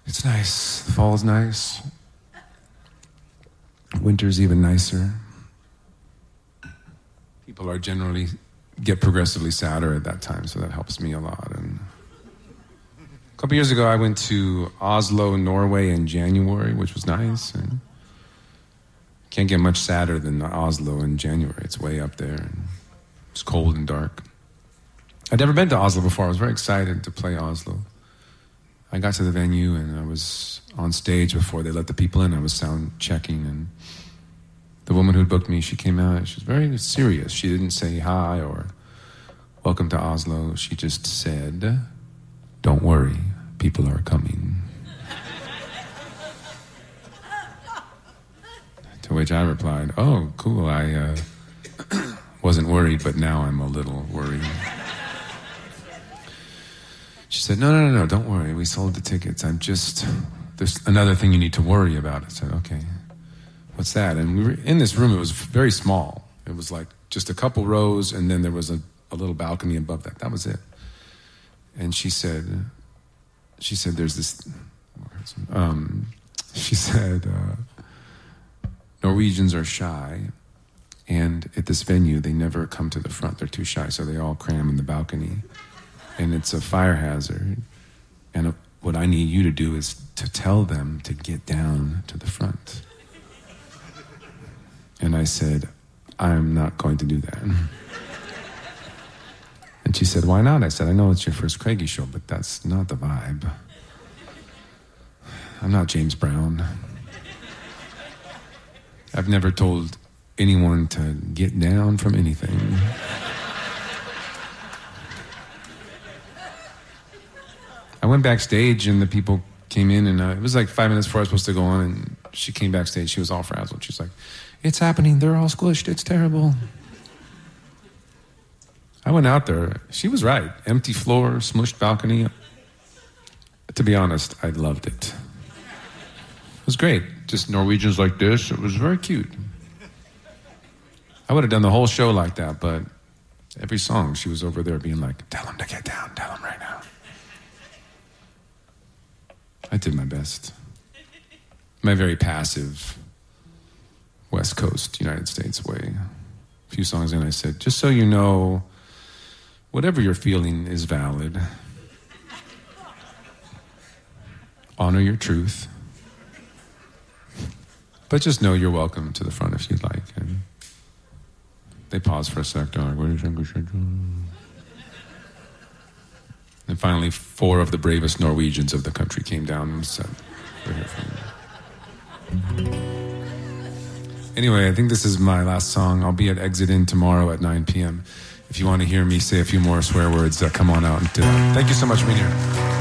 It's nice. Fall's nice. Winter's even nicer. People are generally get progressively sadder at that time, so that helps me a lot. And a couple years ago, I went to Oslo, Norway in January, which was nice. And can't get much sadder than Oslo in January. It's way up there. And it's cold and dark. I'd never been to Oslo before. I was very excited to play Oslo. I got to the venue and I was on stage before they let the people in. I was sound checking, and the woman who booked me, she came out. She was very serious. She didn't say hi or welcome to Oslo. She just said, "Don't worry, people are coming." To which I replied, "Oh, cool. I wasn't worried, but now I'm a little worried." She said, no, don't worry. We sold the tickets. There's another thing you need to worry about. I said, okay, what's that? And we were in this room. It was very small. It was like just a couple rows, and then there was a little balcony above that. That was it. And she said, there's this, she said, Norwegians are shy, and at this venue, they never come to the front. They're too shy, so they all cram in the balcony. And it's a fire hazard. And what I need you to do is to tell them to get down to the front. And I said, I'm not going to do that. And she said, why not? I said, I know it's your first Craigie show, but that's not the vibe. I'm not James Brown. I've never told anyone to get down from anything. I went backstage and the people came in, and it was like 5 minutes before I was supposed to go on, and she came backstage. She was all frazzled. She's like, it's happening. They're all squished. It's terrible. I went out there. She was right. Empty floor, smushed balcony. To be honest, I loved it. It was great. Just Norwegians like this. It was very cute. I would have done the whole show like that, but every song she was over there being like, tell them to get down. Tell them right now. I did my best. My very passive West Coast, United States way. A few songs in, I said, just so you know, whatever you're feeling is valid. Honor your truth. But just know you're welcome to the front if you'd like. And they paused for a sec. They're like, what do you think we should do? And finally, 4 of the bravest Norwegians of the country came down and said, we're here for you. Anyway, I think this is my last song. I'll be at Exit Inn tomorrow at 9 p.m. If you want to hear me say a few more swear words, come on out and do that. Thank you so much for being here.